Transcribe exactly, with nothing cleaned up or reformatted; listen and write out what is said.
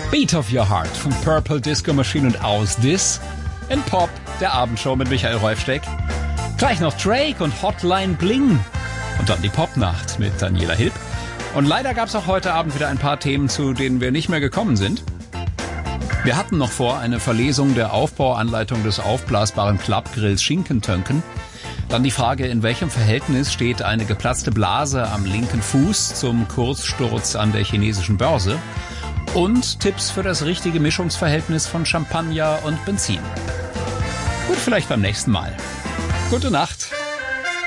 Beat of Your Heart von Purple Disco Machine und Aus This. In Pop, der Abendshow mit Michael Rolfsteck. Gleich noch Drake und Hotline Bling. Und dann die Popnacht mit Daniela Hilb. Und leider gab es auch heute Abend wieder ein paar Themen, zu denen wir nicht mehr gekommen sind. Wir hatten noch vor eine Verlesung der Aufbauanleitung des aufblasbaren Klappgrills Schinkentönken. Dann die Frage, in welchem Verhältnis steht eine geplatzte Blase am linken Fuß zum Kurssturz an der chinesischen Börse. Und Tipps für das richtige Mischungsverhältnis von Champagner und Benzin. Gut, vielleicht beim nächsten Mal. Gute Nacht.